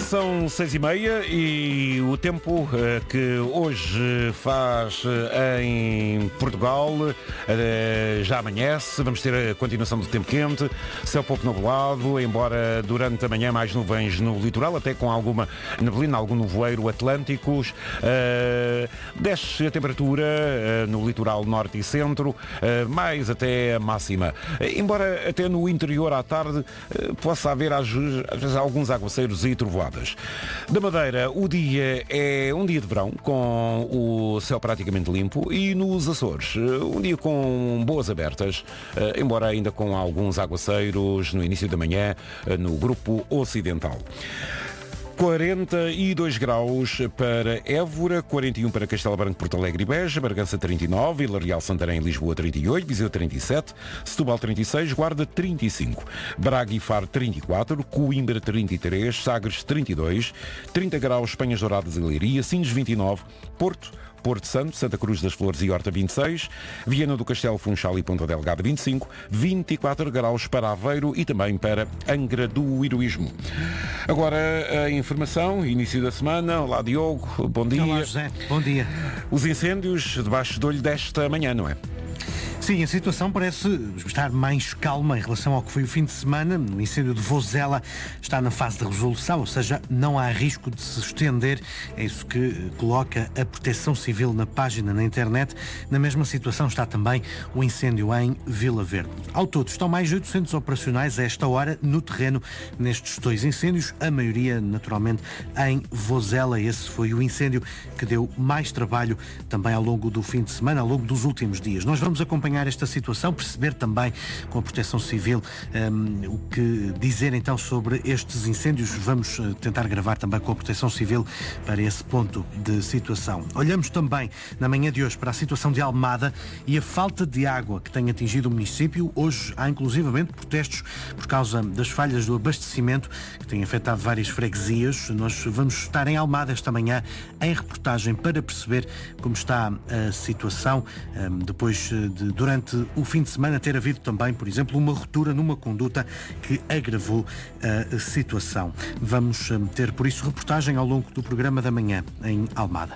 São 6h30 e o tempo que hoje faz em Portugal já amanhece. Vamos ter a continuação do tempo quente, céu pouco nublado, embora durante a manhã mais nuvens no litoral, até com alguma neblina, algum nevoeiro atlânticos. Desce a temperatura no litoral norte e centro, mais até a máxima. Embora até no interior à tarde possa haver às vezes alguns aguaceiros e trovoadas. Da Madeira, o dia é um dia de verão, com o céu praticamente limpo, e nos Açores, um dia com boas abertas, embora ainda com alguns aguaceiros no início da manhã no grupo ocidental. 42 graus para Évora, 41 para Castelo Branco, Porto Alegre e Beja, Bragança 39, Vila Real, Santarém e Lisboa 38, Viseu 37, Setúbal 36, Guarda 35, Braga e Faro 34, Coimbra 33, Sagres 32, 30 graus Penhas Douradas e Leiria, Sines 29, Porto Santo, Santa Cruz das Flores e Horta 26, Viana do Castelo, Funchal e Ponta Delgada 25, 24 graus para Aveiro e também para Angra do Heroísmo. Agora a informação, início da semana. Olá Diogo, bom dia. Olá José, bom dia. Os incêndios debaixo do olho desta manhã, não é? Sim, a situação parece estar mais calma em relação ao que foi o fim de semana. O incêndio de Vozela está na fase de resolução, ou seja, não há risco de se estender. É isso que coloca a Proteção Civil na página na internet. Na mesma situação está também o incêndio em Vila Verde. Ao todo, estão mais de 800 operacionais a esta hora no terreno nestes dois incêndios, a maioria, naturalmente, em Vozela. Esse foi o incêndio que deu mais trabalho também ao longo do fim de semana, ao longo dos últimos dias. Nós vamos acompanhar esta situação, perceber também com a Proteção Civil o que dizer então sobre estes incêndios. Vamos tentar gravar também com a Proteção Civil para esse ponto de situação. Olhamos também na manhã de hoje para a situação de Almada e a falta de água que tem atingido o município. Hoje há inclusivamente protestos por causa das falhas do abastecimento que têm afetado várias freguesias. Nós vamos estar em Almada esta manhã em reportagem para perceber como está a situação depois de durante o fim de semana ter havido também, por exemplo, uma ruptura numa conduta que agravou a situação. Vamos ter, por isso, reportagem ao longo do programa da manhã em Almada.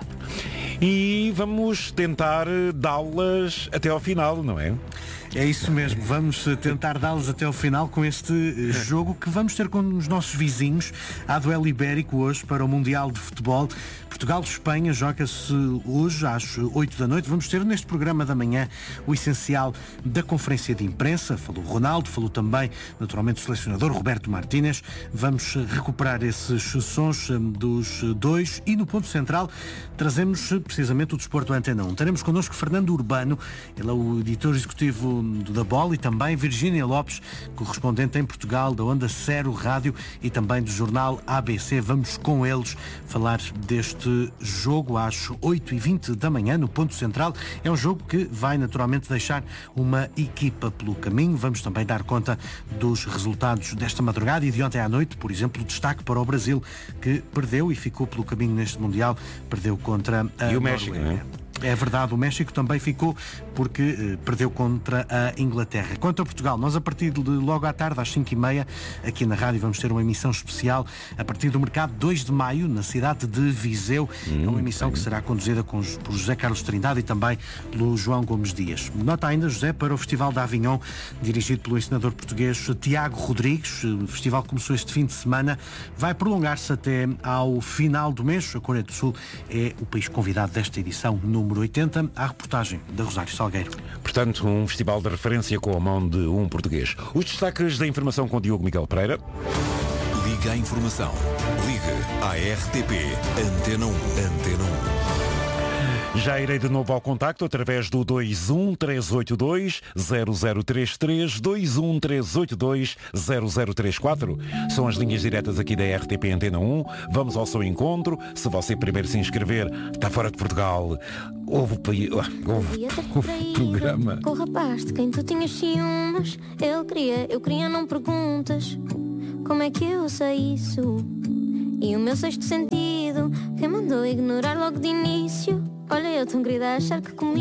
E vamos tentar dá-las até ao final, não é? É isso mesmo, vamos tentar dá-los até ao final com este jogo que vamos ter com os nossos vizinhos. Há duelo ibérico hoje para o Mundial de Futebol. Portugal-Espanha joga-se hoje às 8 da noite. Vamos ter neste programa da manhã o essencial da conferência de imprensa. Falou Ronaldo, falou também naturalmente o selecionador Roberto Martínez. Vamos recuperar esses sons dos dois e no ponto central trazemos precisamente o Desporto Antena 1. Teremos connosco Fernando Urbano, ele é o editor executivo da Bola, e também Virgínia Lopes, correspondente em Portugal da Onda Cero Rádio e também do jornal ABC. Vamos com eles falar deste jogo às 8h20 da manhã no ponto central. É um jogo que vai naturalmente deixar uma equipa pelo caminho. Vamos também dar conta dos resultados desta madrugada e de ontem à noite. Por exemplo, destaque para o Brasil, que perdeu e ficou pelo caminho neste Mundial. Perdeu contra a e o México, não é? É verdade, o México também ficou porque perdeu contra a Inglaterra. Quanto a Portugal, nós a partir de logo à tarde, às 5h30, aqui na rádio vamos ter uma emissão especial a partir do mercado 2 de maio, na cidade de Viseu. É uma emissão que será conduzida por José Carlos Trindade e também pelo João Gomes Dias. Nota ainda, José, para o Festival de Avignon, dirigido pelo encenador português Tiago Rodrigues. O festival começou este fim de semana, vai prolongar-se até ao final do mês. A Coreia do Sul é o país convidado desta edição número 80, à reportagem da Rosário Salgueiro. Portanto, um festival de referência com a mão de um português. Os destaques da informação com Diogo Miguel Pereira. Liga a informação. Liga à RTP Antena 1. Antena 1. Já irei de novo ao contacto através do 21382-0033, 21382-0034. São as linhas diretas aqui da RTP Antena 1. Vamos ao seu encontro. Se você primeiro se inscrever, está fora de Portugal. Houve o programa. Com o rapaz de quem tu tinhas ciúmes. Ele queria, eu queria, não perguntas. Como é que eu sei isso? E o meu sexto sentido, quem mandou ignorar logo de início? Olha, eu tão querida a achar que comigo